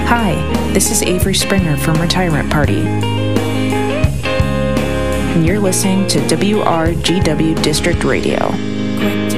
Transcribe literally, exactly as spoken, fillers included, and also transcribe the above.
Hi, this is Avery Springer from Retirement Party, and you're listening to W R G W District Radio.